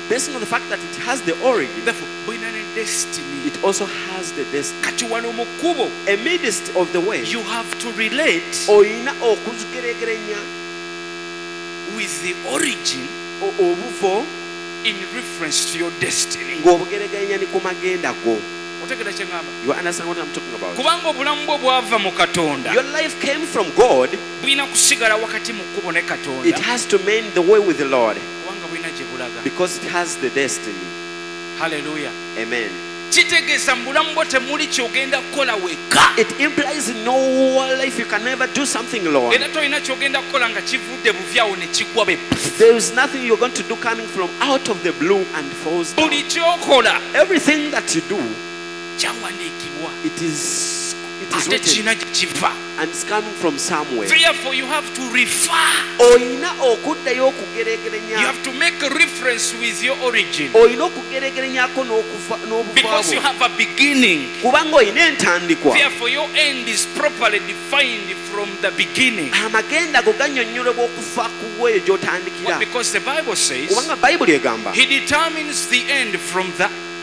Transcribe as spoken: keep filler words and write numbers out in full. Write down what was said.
based on the fact that it has the origin, therefore bulina ne destiny. it also has the destiny. Kati wano mu kkubo, Amidst of the way, you have to relate oyina okugeregeranya with the origin obuvo in reference to your destiny. ng'obugeregeranya ni ku magenda go. Otegera kye ngamba? You understand what I'm talking about? Kubanga obulamu bwo bwava mu Katonda, Your life came from God. bulina kusigala wakati mu kkubo ne It Katonda, has to mend the way with the Lord kubanga bulina gye bulaga. because it has the destiny. Hallelujah. Amen. Kitegeeza mu bulamu bwo temuli kyogenda kukola wekka, It implies in no life you can never do something alone. era tolina kyogenda kukola nga kivudde buvyawo ne kigwa be. There is nothing you're going to do coming from out of the blue and falls down. Buli kyokola Everything that you do, kyawandiikibwa it is it is ate written kirina gye kiva. and it's coming from somewhere. Therefore you have to refer, Oyina okuddayo you okugeregeranya. have to make a reference with your origin, Oyina okugeregeranyako n'okufa because you n'obufaabo. have a beginning. Kubanga oyina entandikwa. Therefore your end is properly defined from the beginning. Amagenda go gannyonnyolebwa okufa ku eyo gy'otandikira. Because the Bible says Kubanga Bayibuli egamba he determines the end from the